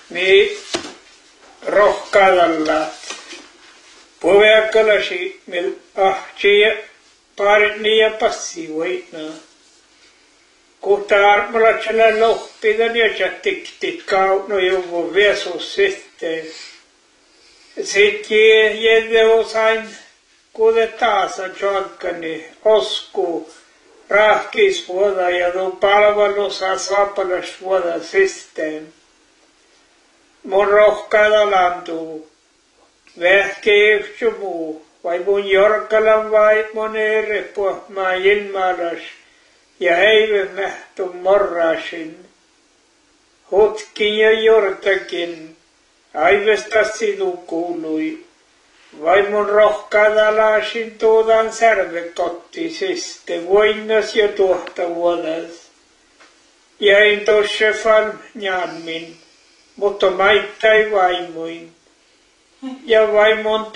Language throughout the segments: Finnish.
mi rohkaadalla. Puhujakalasi mil ahtia paritni ja passi voitna. Kohta armalatsella lohpidan ja tiktit kautno juvo viesus sitten. Sitten jäde osain kuude taas jalkani osku rahkis vuoda ja tuo palvelusa saapalas vuoda sitten. Mun rohkaada lantuu. Vähkeivtsy muu, vai mun jorkalan vai mun erepua maa ilmaalas, ja heive mähtun morrasin. Hutkin ja jortakin, aivesta sidu kuului, vai mun rohkaadalaasin tuodan särvekottisiste, voinnas ja tuohta vuodas. Jäin tosse fan njammin, mutta maittai vaimoin. Ja vaimon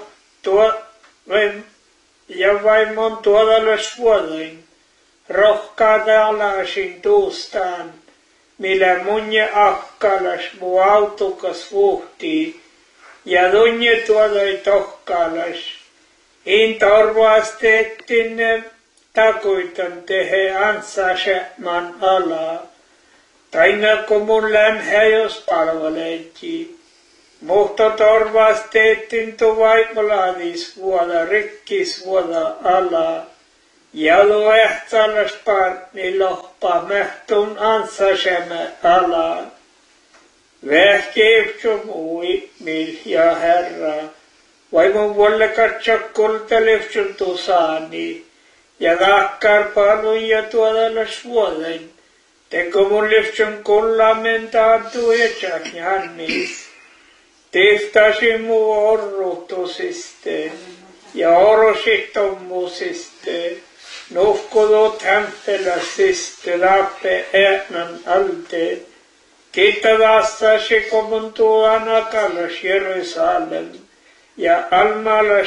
tuodalas vuodoin, rohkaada alasin tuustaan, millä mun ja akkalas mu autokas vuhtii, ja tunne tuodoi tohkalas. In torvaasteettin takuitan tehe ansaaseman alaa, taina kun mun lämhä jos palvaleetti. Mutta torvasteettin tu vaimolaadis vuoda, rikkis vuoda ala. Ja lu ehtsalas partni lohpa mähtun ansasemme ala. Vähkeivtsy mui mil ja herra. Vaimon vuolle katsakulta leftsyn tusaani. Ja takkar palun ja tuodalas vuoden. Teko mun leftsyn kullamen taantuu ja tjaknjannis. Tehtäisi muu orrutusiste ja orosittomuusiste, nuhkudut hämpeläsiste läppe äänen alte, kiittävästäsi komun tuon akalas Jerusalem ja almalas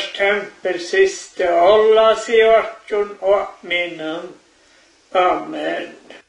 tempelsiste olla sijoittun ominan. Amen.